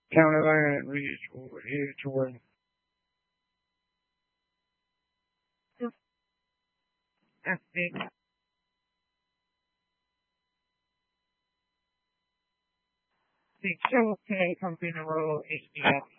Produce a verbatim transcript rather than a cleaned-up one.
Carolina reached here to win. F B. The show K from Funeral H D F.